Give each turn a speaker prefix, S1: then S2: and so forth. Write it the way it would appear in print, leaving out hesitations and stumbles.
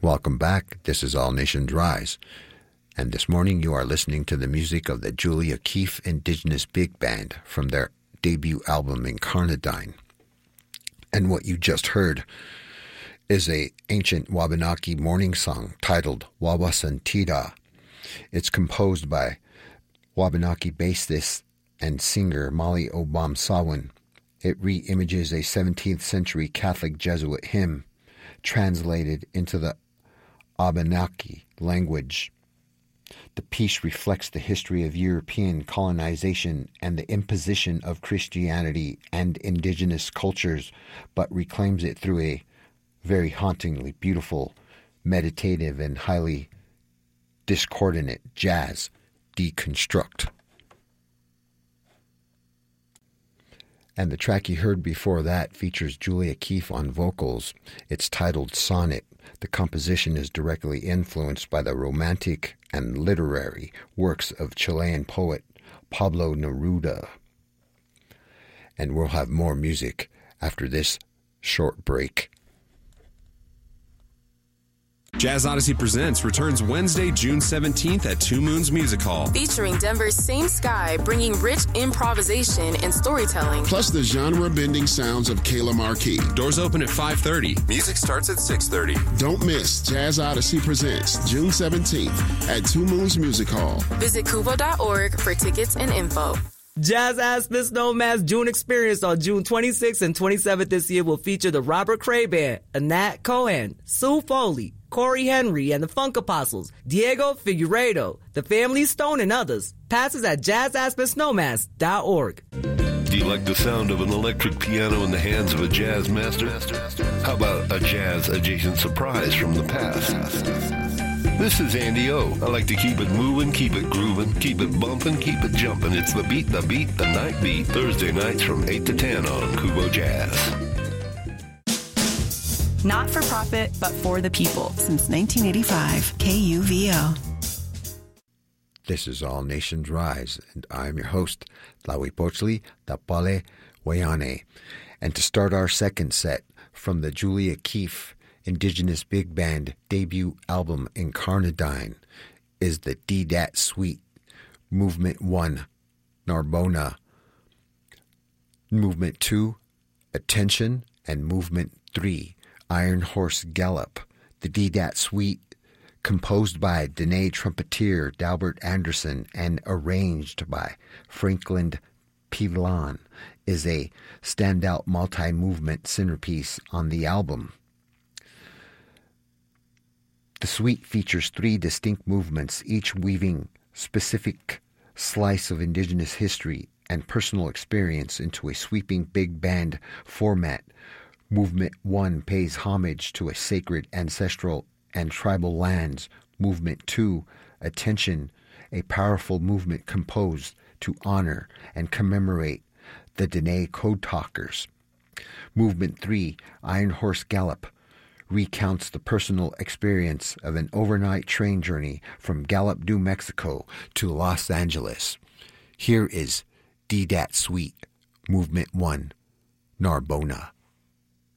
S1: Welcome back. This is All Nations Rise. And this morning you are listening to the music of the Julia Keefe Indigenous Big Band from their debut album Incarnadine. And what you just heard is a ancient Wabanaki morning song titled Wawasantida. It's composed by Wabanaki bassist and singer Molly Obamsawin. It re-images a 17th century Catholic Jesuit hymn translated into the Abenaki language. The piece reflects the history of European colonization and the imposition of Christianity and indigenous cultures, but reclaims it through a very hauntingly beautiful, meditative, and highly discordant jazz deconstruct. And the track you heard before that features Julia Keefe on vocals. It's titled Sonnet. The composition is directly influenced by the romantic and literary works of Chilean poet Pablo Neruda. And we'll have more music after this short break.
S2: Jazz Odyssey Presents returns Wednesday, June 17th at Two Moons Music Hall.
S3: Featuring Denver's Same Sky, bringing rich improvisation and storytelling.
S4: Plus the genre-bending sounds of Kayla Marquis.
S2: Doors open at 5:30. Music starts at 6:30.
S4: Don't miss Jazz Odyssey Presents June 17th at Two Moons Music Hall.
S3: Visit kubo.org for tickets and info.
S5: Jazz Aspen Snowman's June Experience on June 26th and 27th this year will feature the Robert Cray Band, Anat Cohen, Sue Foley, Corey Henry and the Funk Apostles, Diego Figueiredo, The Family Stone, and others. Passes at jazzaspensnowmass.org.
S6: Do you like the sound of an electric piano in the hands of a jazz master? How about a jazz-adjacent surprise from the past? This is Andy O. I like to keep it moving, keep it grooving, keep it bumping, keep it jumping. It's the beat, the night beat. Thursday nights from 8 to 10 on Kubo Jazz.
S7: Not for profit, but for the people. Since 1985, KUVO.
S1: This is All Nations Rise, and I am your host, Tlahuipochtli Tapale Wayane. And to start our second set from the Julia Keefe Indigenous Big Band debut album Incarnadine is the D-Dat Suite, Movement 1, Narbona, Movement 2, Attention, and Movement 3, Iron Horse Gallop. The D-Dat Suite, composed by Dene trumpeter Dalbert Anderson and arranged by Franklin Pivilan, is a standout multi-movement centerpiece on the album. The suite features 3 distinct movements, each weaving specific slice of indigenous history and personal experience into a sweeping big band format. Movement 1 pays homage to a sacred, ancestral, and tribal lands. Movement 2, Attention, a powerful movement composed to honor and commemorate the Dene Code Talkers. Movement 3, Iron Horse Gallop, recounts the personal experience of an overnight train journey from Gallup, New Mexico to Los Angeles. Here is D-Dat Suite, Movement 1, Narbona.